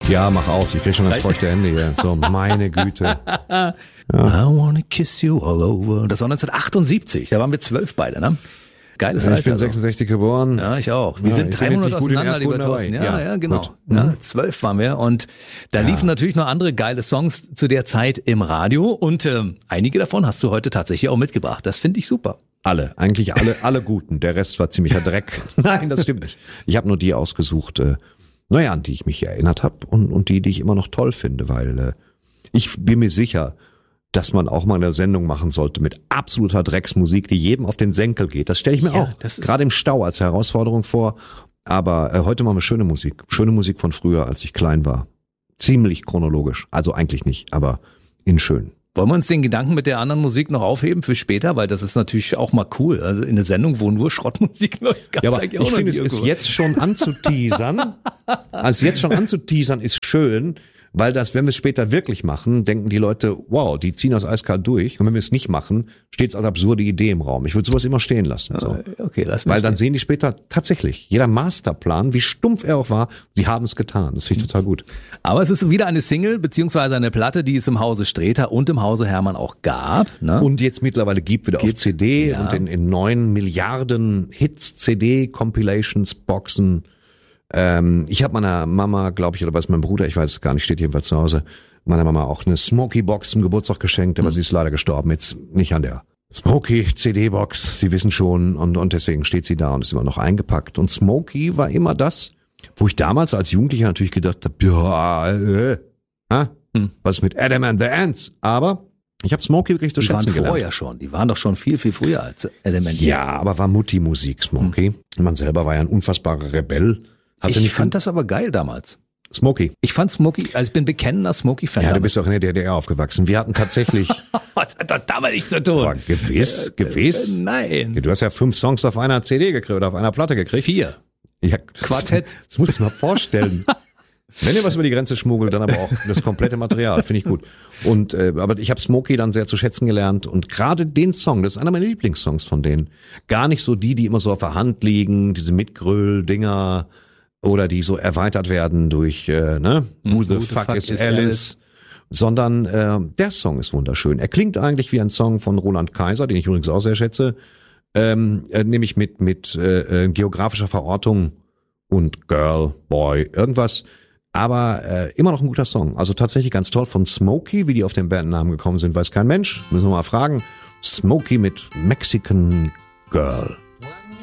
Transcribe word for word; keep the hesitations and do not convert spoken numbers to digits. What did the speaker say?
Ja, mach aus. Ich krieg schon ganz feuchte Hände hier. So, meine Güte. Ja. I wanna kiss you all over. Das war neunzehnhundertachtundsiebzig. Da waren wir zwölf beide, ne? Geiles Ja, Alter. ich bin sechsundsechzig geboren. Ja, ich auch. Wir Ja, sind ich bin drei jetzt Monate nicht gut in auseinander, lieber Erdkunde, Thorsten. Ja, aber- ja, ja, genau. gut. Ja, Mhm. zwölf waren wir und da liefen natürlich noch andere geile Songs zu der Zeit im Radio und ähm, einige davon hast du heute tatsächlich auch mitgebracht. Das finde ich super. Alle, eigentlich alle, alle guten. Der Rest war ziemlicher Dreck. Nein, das stimmt nicht. Ich habe nur die ausgesucht, äh, naja, an die ich mich erinnert habe und, und die, die ich immer noch toll finde, weil äh, ich bin mir sicher, dass man auch mal eine Sendung machen sollte mit absoluter Drecksmusik, die jedem auf den Senkel geht. Das stelle ich mir Ja, auch das ist- gerade im Stau als Herausforderung vor. Aber äh, heute machen wir schöne Musik. Schöne Musik von früher, als ich klein war. Ziemlich chronologisch. Also eigentlich nicht, aber in schön. Wollen wir uns den Gedanken mit der anderen Musik noch aufheben für später? Weil das ist natürlich auch mal cool. Also in der Sendung, wo nur Schrottmusik läuft, gab's Ja, aber eigentlich auch ich noch finde, es nie ist irgendwo. jetzt schon anzuteasern. Also jetzt schon anzuteasern ist schön, weil das, wenn wir es später wirklich machen, denken die Leute, wow, die ziehen das eiskalt durch. Und wenn wir es nicht machen, steht es als absurde Idee im Raum. Ich würde sowas immer stehen lassen. So. Okay, lass mich Weil dann sehen die später tatsächlich, jeder Masterplan, wie stumpf er auch war, sie haben es getan. Das finde ich total gut. Aber es ist wieder eine Single, beziehungsweise eine Platte, die es im Hause Streter und im Hause Hermann auch gab. Ne? Und jetzt mittlerweile gibt wieder auf C D ja. und in, in neun Milliarden Hits, C D, Compilations, Boxen. Ähm, ich habe meiner Mama, glaube ich, oder was mein Bruder, ich weiß es gar nicht, steht jedenfalls zu Hause, meiner Mama auch eine Smokey-Box zum Geburtstag geschenkt, aber sie ist leider gestorben, jetzt nicht an der Smokey-C D-Box, Sie wissen schon, und, und deswegen steht sie da und ist immer noch eingepackt. Und Smokey war immer das, wo ich damals als Jugendlicher natürlich gedacht habe, ja, äh, äh, Hm. was ist mit Adam and the Ants? Aber ich habe Smokey wirklich zu Die waren schätzen gelernt. vorher schon. Die waren doch schon viel, viel früher als Element. Ja, aber war Mutti-Musik, Smokey. Man selber war ja ein unfassbarer Rebell. Hatte Ich nicht fand das aber geil damals. Smokey. Ich fand Smokey, also ich bin bekennender Smokey-Fan. Ja, du damals. bist auch in der D D R aufgewachsen. Wir hatten tatsächlich, Was hat das damit nichts zu tun? boah, gewiss, gewiss. Äh, Nein. Du hast ja fünf Songs auf einer C D gekriegt oder auf einer Platte gekriegt. Vier. Ja, Quartett. Das musst du mal vorstellen. Wenn ihr was über die Grenze schmuggelt, dann aber auch das komplette Material, finde ich gut. Und äh, aber ich habe Smokey dann sehr zu schätzen gelernt und gerade den Song, das ist einer meiner Lieblingssongs von denen. Gar nicht so die, die immer so auf der Hand liegen, diese Mitgröl-Dinger oder die so erweitert werden durch äh, ne, Who the, fuck, is, Alice, sondern äh, der Song ist wunderschön. Er klingt eigentlich wie ein Song von Roland Kaiser, den ich übrigens auch sehr schätze, ähm, äh, nämlich mit mit äh, äh, geografischer Verortung und Girl, Boy, irgendwas. Aber äh, immer noch ein guter Song. Also tatsächlich ganz toll von Smokey. Wie die auf den Bandnamen gekommen sind, weiß kein Mensch. Müssen wir mal fragen. Smokey mit Mexican Girl.